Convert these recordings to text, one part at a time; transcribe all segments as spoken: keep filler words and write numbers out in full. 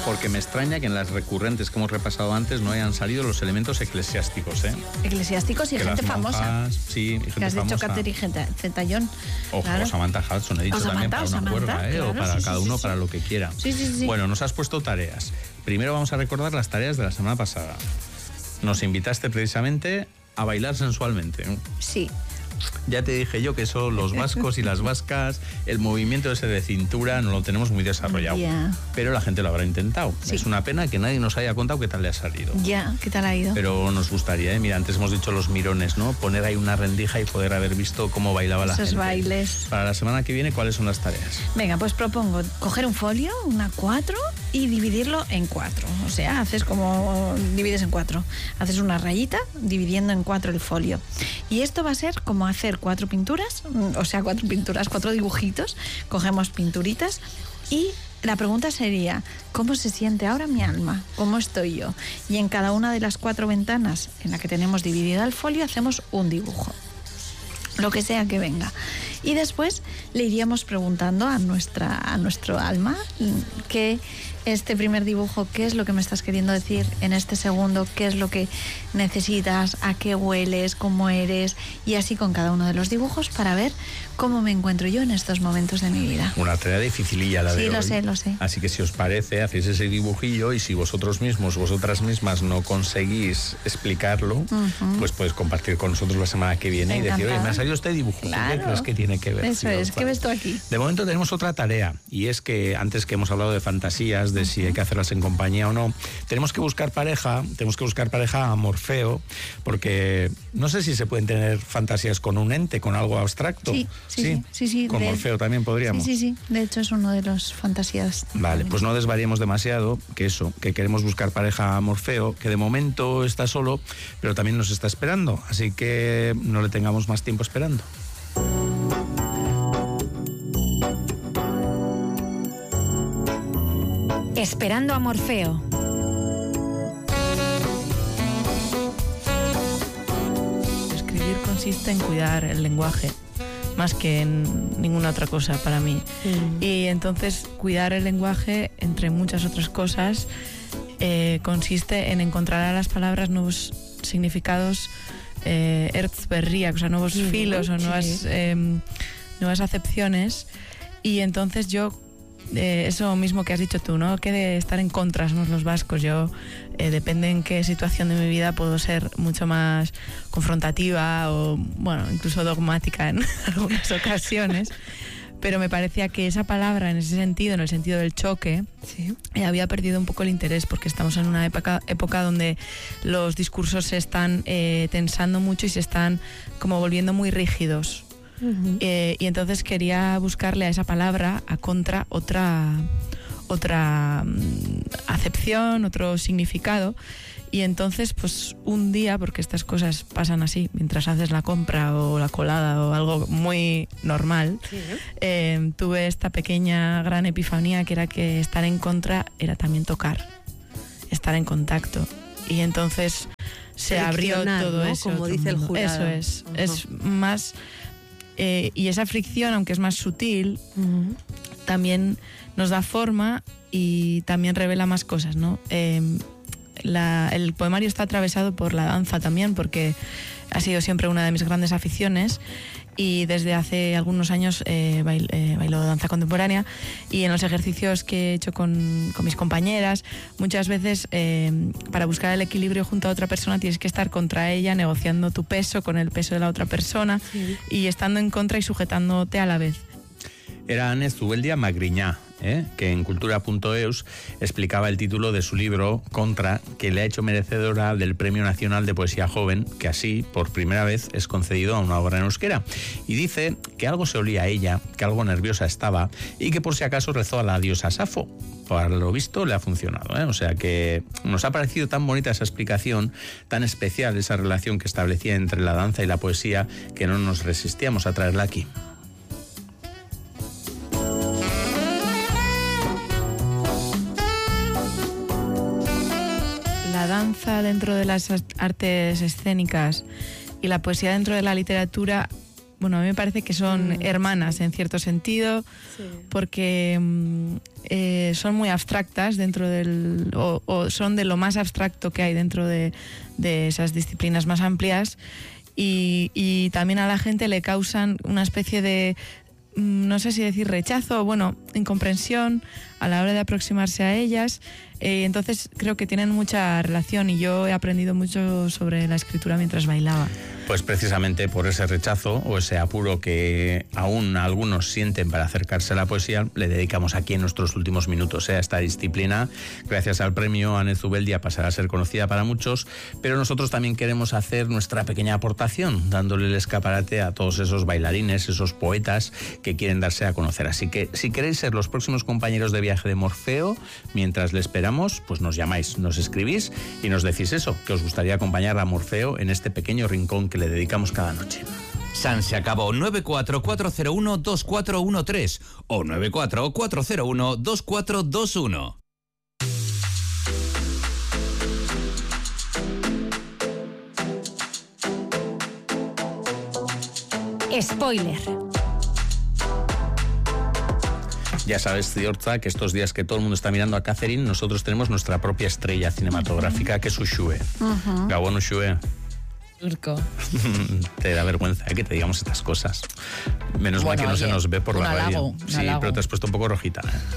Porque me extraña que en las recurrentes que hemos repasado antes no hayan salido los elementos eclesiásticos, ¿eh? Eclesiásticos y que gente las monjas, famosa. Sí, y gente que has famosa. dicho Catherine Zeta-Jones. Ojo, claro. Samantha Hudson, he dicho O también Samantha, para una Samantha, cuerda, ¿eh? claro, o para sí, cada sí, uno, sí, para sí. lo que quiera. Sí, sí, sí. Bueno, nos has puesto tareas. Primero vamos a recordar las tareas de la semana pasada. Nos invitaste precisamente a bailar sensualmente. Sí. Ya te dije yo que eso, los vascos y las vascas, el movimiento ese de cintura no lo tenemos muy desarrollado. Ya. Pero la gente lo habrá intentado. Sí. Es una pena que nadie nos haya contado qué tal le ha salido. Ya, ¿qué tal ha ido? Pero nos gustaría, ¿eh? Mira, antes hemos dicho los mirones, ¿no? Poner ahí una rendija y poder haber visto cómo bailaba la Esos gente. bailes. Para la semana que viene, ¿cuáles son las tareas? Venga, pues propongo coger un folio, una cuatro, y dividirlo en cuatro. O sea, haces como divides en cuatro. Haces una rayita dividiendo en cuatro el folio. Y esto va a ser como hacer cuatro pinturas, o sea, cuatro pinturas, cuatro dibujitos. Cogemos pinturitas y la pregunta sería, ¿cómo se siente ahora mi alma? ¿Cómo estoy yo? Y en cada una de las cuatro ventanas en la que tenemos dividido el folio hacemos un dibujo. Lo que sea que venga. Y después le iríamos preguntando a nuestra a nuestro alma que este primer dibujo, qué es lo que me estás queriendo decir, en este segundo, qué es lo que necesitas, a qué hueles, cómo eres, y así con cada uno de los dibujos para ver cómo me encuentro yo en estos momentos de mi vida. Una tarea dificililla la de Sí, hoy. lo sé, lo sé. Así que si os parece, hacéis ese dibujillo y si vosotros mismos, vosotras mismas no conseguís explicarlo, uh-huh. pues puedes compartir con nosotros la semana que viene Encantada. Y decir, oye, me ha salido este dibujo. Claro. ¿Qué crees que tiene que ver? Eso sí, es, ¿qué ves tú aquí? De momento tenemos otra tarea y es que antes que hemos hablado de fantasías, de uh-huh. si hay que hacerlas en compañía o no, tenemos que buscar pareja, tenemos que buscar pareja a Morfeo, porque no sé si se pueden tener fantasías con un ente, con algo abstracto. Sí, sí, sí. sí, sí con de... Morfeo también podríamos. Sí, sí, sí. De hecho es uno de los fantasías. Vale, pues no desvariemos demasiado, que eso, que queremos buscar pareja a Morfeo, que de momento está solo, pero también nos está esperando, así que no le tengamos más tiempo esperando. Esperando a Morfeo. Escribir consiste en cuidar el lenguaje, más que en ninguna otra cosa para mí. Mm. Y entonces cuidar el lenguaje, entre muchas otras cosas, eh, consiste en encontrar a las palabras nuevos significados, eh, erzberriak, o sea, nuevos mm, filos sí. o nuevas, eh, nuevas acepciones. Y entonces yo, eh, eso mismo que has dicho tú, ¿no? Que de estar en contra somos los vascos. Yo, eh, depende en qué situación de mi vida, puedo ser mucho más confrontativa o, bueno, incluso dogmática en algunas ocasiones. Pero me parecía que esa palabra, en ese sentido, en el sentido del choque, sí. eh, había perdido un poco el interés, porque estamos en una época, época donde los discursos se están eh, tensando mucho y se están como volviendo muy rígidos. Uh-huh. Eh, y entonces quería buscarle a esa palabra, a contra, otra, otra um, acepción, otro significado. Y entonces, pues un día, porque estas cosas pasan así, mientras haces la compra o la colada o algo muy normal, sí, ¿eh? eh, tuve esta pequeña gran epifanía, que era que estar en contra era también tocar, estar en contacto. Y entonces se abrió todo, ¿no? Eso. Como dice el jurado. Eso es, uh-huh. es más... Eh, y esa fricción, aunque es más sutil, uh-huh. también nos da forma y también revela más cosas, ¿no? Eh, la, el poemario está atravesado por la danza también, porque ha sido siempre una de mis grandes aficiones y desde hace algunos años eh, bailo, eh, bailo danza contemporánea, y en los ejercicios que he hecho con, con mis compañeras, muchas veces eh, para buscar el equilibrio junto a otra persona tienes que estar contra ella, negociando tu peso con el peso de la otra persona, sí. y estando en contra y sujetándote a la vez. Era Anez Zubeldia Magriñá, ¿eh? que en cultura punto eus explicaba el título de su libro Contra, que le ha hecho merecedora del Premio Nacional de Poesía Joven, que así, por primera vez, es concedido a una obra en euskera. Y dice que algo se olía a ella, que algo nerviosa estaba y que por si acaso rezó a la diosa Safo. Para lo visto le ha funcionado, ¿eh? O sea que nos ha parecido tan bonita esa explicación, tan especial esa relación que establecía entre la danza y la poesía, que no nos resistíamos a traerla aquí. La danza dentro de las artes escénicas y la poesía dentro de la literatura, bueno, a mí me parece que son mm. hermanas en cierto sentido, sí. porque eh, eh, son muy abstractas dentro del, o, o son de lo más abstracto que hay dentro de, de esas disciplinas más amplias, y, y también a la gente le causan una especie de, no sé si decir rechazo, bueno, incomprensión a la hora de aproximarse a ellas. Eh, entonces creo que tienen mucha relación, y yo he aprendido mucho sobre la escritura mientras bailaba. Pues precisamente por ese rechazo o ese apuro que aún algunos sienten para acercarse a la poesía, le dedicamos aquí en nuestros últimos minutos a esta disciplina. Gracias al premio, Ane Zubeldia pasará a ser conocida para muchos, pero nosotros también queremos hacer nuestra pequeña aportación, dándole el escaparate a todos esos bailarines, esos poetas que quieren darse a conocer. Así que si queréis ser los próximos compañeros de viaje de Morfeo, mientras le esperamos, pues nos llamáis, nos escribís y nos decís eso, que os gustaría acompañar a Morfeo en este pequeño rincón que le dedicamos cada noche. San se acabó. Nueve cuatro cuatro cero uno dos cuatro uno tres o nueve cuatro cuatro cero uno dos cuatro dos uno. Spoiler. Ya sabes, Ziorza, que estos días que todo el mundo está mirando a Catherine, nosotros tenemos nuestra propia estrella cinematográfica, que es Uxue. Uh-huh. Gabón, Uxue. Urco. Te da vergüenza, ¿eh?, que te digamos estas cosas. Menos bueno, mal que oye, no se nos ve por la radio. Sí, halago. Pero te has puesto un poco rojita,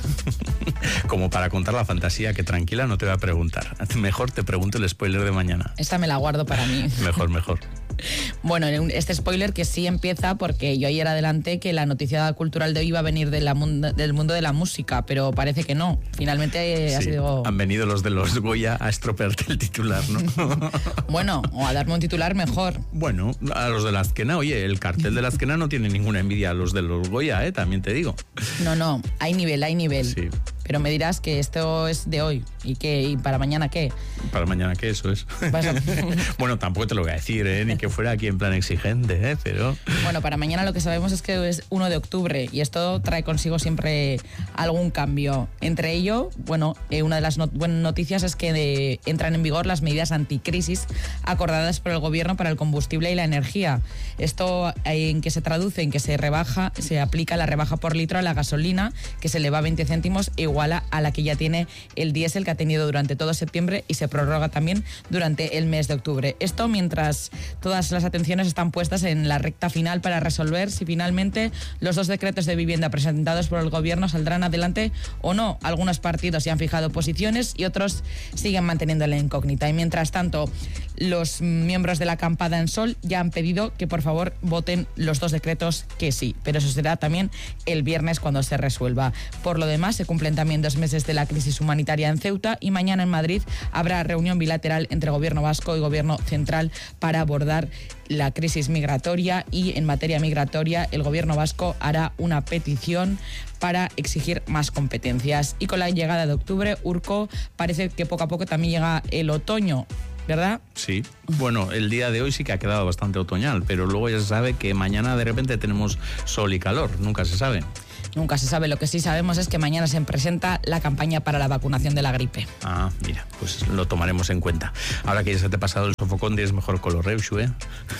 ¿eh? Como para contar la fantasía, que tranquila, no te voy a preguntar. Mejor te pregunto el spoiler de mañana. Esta me la guardo para mí. Mejor, mejor. Bueno, este spoiler que sí empieza porque yo ayer adelanté que la noticia cultural de hoy iba a venir de la mund- del mundo de la música, pero parece que no. Finalmente sí, ha sido... han venido los de los Goya a estropearte el titular, ¿no? Bueno, o a darme un titular mejor. Bueno, a los de la Azquena, oye, el cartel de la Azquena no tiene ninguna envidia a los de los Goya, ¿eh? También te digo. No, no, hay nivel, hay nivel. Sí. Pero me dirás que esto es de hoy. ¿Y qué? ¿Y para mañana qué? Para mañana qué, eso es. A... bueno, tampoco te lo voy a decir, ¿eh? Ni que fuera aquí en plan exigente, ¿eh? Pero... Bueno, para mañana lo que sabemos es que es uno de octubre y esto trae consigo siempre algún cambio. Entre ello, bueno, eh, una de las not- buenas noticias es que de, entran en vigor las medidas anticrisis acordadas por el gobierno para el combustible y la energía. Esto eh, en que se traduce en que se rebaja, se aplica la rebaja por litro a la gasolina, que se eleva a veinte céntimos, igual a la que ya tiene el diésel, que ha tenido durante todo septiembre, y se prorroga también durante el mes de octubre. Esto mientras todas las atenciones están puestas en la recta final para resolver si finalmente los dos decretos de vivienda presentados por el gobierno saldrán adelante o no. Algunos partidos ya han fijado posiciones y otros siguen manteniendo la incógnita. Y mientras tanto, los miembros de la acampada en Sol ya han pedido que por favor voten los dos decretos que sí, pero eso será también el viernes cuando se resuelva. Por lo demás, se cumplen también dos meses de la crisis humanitaria en Ceuta y mañana en Madrid habrá reunión bilateral entre Gobierno vasco y Gobierno central para abordar la crisis migratoria, y en materia migratoria el Gobierno vasco hará una petición para exigir más competencias. Y con la llegada de octubre, Urco, parece que poco a poco también llega el otoño, ¿verdad? Sí. Bueno, el día de hoy sí que ha quedado bastante otoñal, pero luego ya se sabe que mañana de repente tenemos sol y calor, nunca se sabe. Nunca se sabe. Lo que sí sabemos es que mañana se presenta la campaña para la vacunación de la gripe. Ah, mira, pues lo tomaremos en cuenta. Ahora que ya se te ha pasado el sofocón, tienes mejor color, Reushu, ¿eh?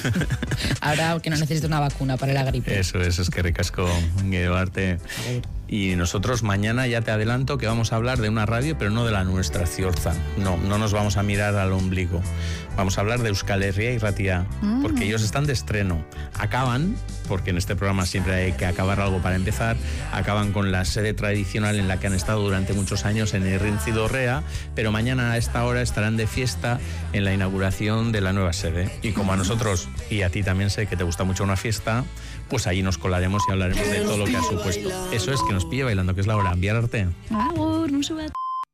Ahora que no necesito una vacuna para la gripe. Eso es, es que ricasco llevarte. Y nosotros mañana ya te adelanto que vamos a hablar de una radio, pero no de la nuestra, Ziorza. No, no nos vamos a mirar al ombligo. Vamos a hablar de Euskal Herria y Ratia, mm. porque ellos están de estreno. Acaban, porque en este programa siempre hay que acabar algo para empezar, acaban con la sede tradicional en la que han estado durante muchos años, en Errintzi-Dorrea, pero mañana a esta hora estarán de fiesta en la inauguración de la nueva sede. Y como a nosotros, y a ti también sé que te gusta mucho una fiesta, pues allí nos colaremos y hablaremos de todo lo que ha supuesto. Eso es, que nos pille bailando, que es la hora. Enviar arte. Agur, no suba.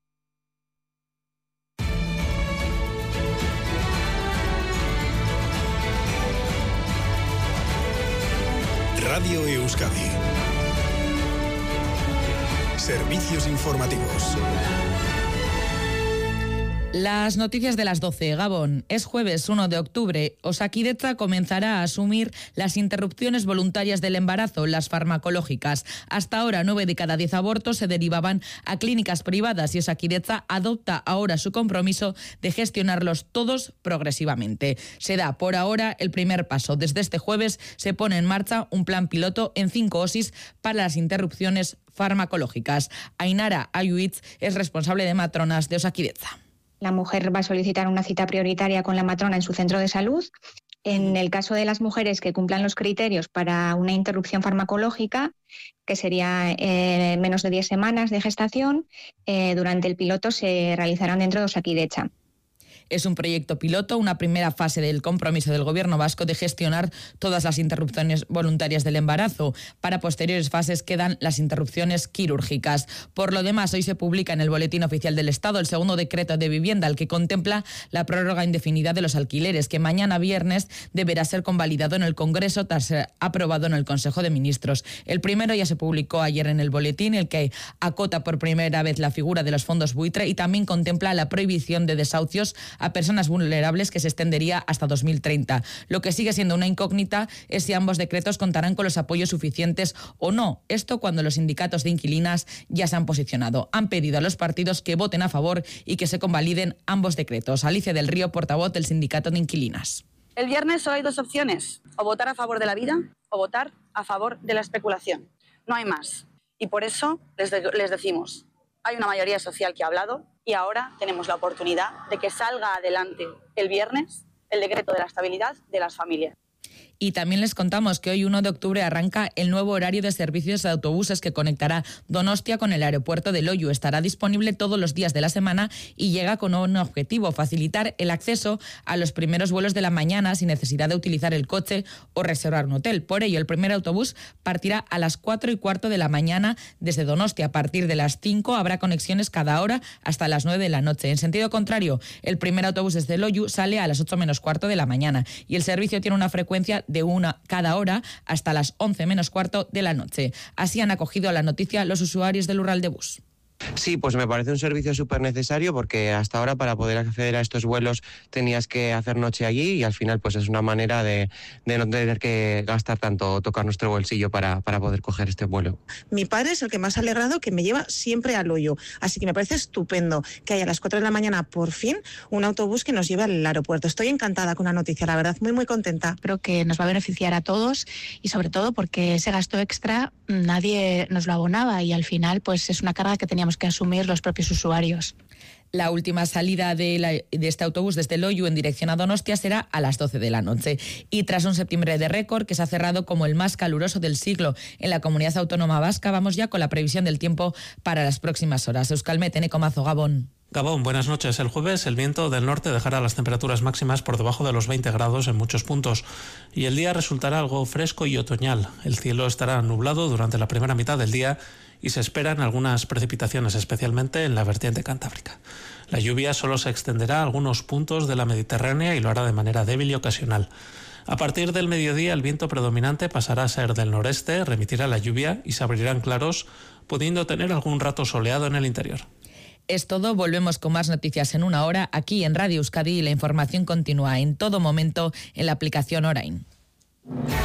Radio Euskadi. Servicios informativos. Las noticias de las doce. Gabón, es jueves uno de octubre. Osakidetza comenzará a asumir las interrupciones voluntarias del embarazo, las farmacológicas. Hasta ahora, nueve de cada diez abortos se derivaban a clínicas privadas y Osakidetza adopta ahora su compromiso de gestionarlos todos progresivamente. Se da por ahora el primer paso. Desde este jueves se pone en marcha un plan piloto en cinco O S Is para las interrupciones farmacológicas. Ainara Ayuitz es responsable de matronas de Osakidetza. La mujer va a solicitar una cita prioritaria con la matrona en su centro de salud. En el caso de las mujeres que cumplan los criterios para una interrupción farmacológica, que sería eh, menos de diez semanas de gestación, eh, durante el piloto se realizarán dentro de Osakidetza. Es un proyecto piloto, una primera fase del compromiso del Gobierno vasco de gestionar todas las interrupciones voluntarias del embarazo. Para posteriores fases quedan las interrupciones quirúrgicas. Por lo demás, hoy se publica en el Boletín Oficial del Estado el segundo decreto de vivienda, el que contempla la prórroga indefinida de los alquileres, que mañana viernes deberá ser convalidado en el Congreso tras ser aprobado en el Consejo de Ministros. El primero ya se publicó ayer en el Boletín, el que acota por primera vez la figura de los fondos buitre y también contempla la prohibición de desahucios a personas vulnerables, que se extendería hasta dos mil treinta. Lo que sigue siendo una incógnita es si ambos decretos contarán con los apoyos suficientes o no. Esto cuando los sindicatos de inquilinas ya se han posicionado. Han pedido a los partidos que voten a favor y que se convaliden ambos decretos. Alicia del Río, portavoz del sindicato de inquilinas. El viernes solo hay dos opciones: o votar a favor de la vida o votar a favor de la especulación. No hay más. Y por eso les, de- les decimos, hay una mayoría social que ha hablado y ahora tenemos la oportunidad de que salga adelante el viernes el decreto de la estabilidad de las familias. Y también les contamos que hoy, uno de octubre, arranca el nuevo horario de servicios de autobuses que conectará Donostia con el aeropuerto de Loiu. Estará disponible todos los días de la semana y llega con un objetivo: facilitar el acceso a los primeros vuelos de la mañana sin necesidad de utilizar el coche o reservar un hotel. Por ello, el primer autobús partirá a las cuatro y cuarto de la mañana desde Donostia. A partir de las cinco habrá conexiones cada hora hasta las nueve de la noche. En sentido contrario, el primer autobús desde Loiu sale a las ocho menos cuarto de la mañana y el servicio tiene una frecuencia de una cada hora hasta las once menos cuarto de la noche. Así han acogido a la noticia los usuarios del Urraldebus. Sí, pues me parece un servicio súper necesario, porque hasta ahora para poder acceder a estos vuelos tenías que hacer noche allí y al final pues es una manera de, de no tener que gastar tanto o tocar nuestro bolsillo para, para poder coger este vuelo. Mi padre es el que más ha alegrado, que me lleva siempre a Loiu, así que me parece estupendo que haya a las cuatro de la mañana por fin un autobús que nos lleve al aeropuerto. Estoy encantada con la noticia, la verdad, muy muy contenta. Creo que nos va a beneficiar a todos y sobre todo porque ese gasto extra nadie nos lo abonaba y al final pues es una carga que teníamos que asumir los propios usuarios. La última salida de, la, de este autobús desde Loiu en dirección a Donostia será a las doce de la noche. Y tras un septiembre de récord que se ha cerrado como el más caluroso del siglo en la comunidad autónoma vasca, vamos ya con la previsión del tiempo para las próximas horas. Euskalmet, Enecomazo, Gabón. Gabón, buenas noches. El jueves el viento del norte dejará las temperaturas máximas por debajo de los veinte grados en muchos puntos y el día resultará algo fresco y otoñal. El cielo estará nublado durante la primera mitad del día y se esperan algunas precipitaciones, especialmente en la vertiente cantábrica. La lluvia solo se extenderá a algunos puntos de la Mediterránea y lo hará de manera débil y ocasional. A partir del mediodía el viento predominante pasará a ser del noreste, remitirá la lluvia y se abrirán claros, pudiendo tener algún rato soleado en el interior. Es todo, volvemos con más noticias en una hora aquí en Radio Euskadi y la información continúa en todo momento en la aplicación Orain.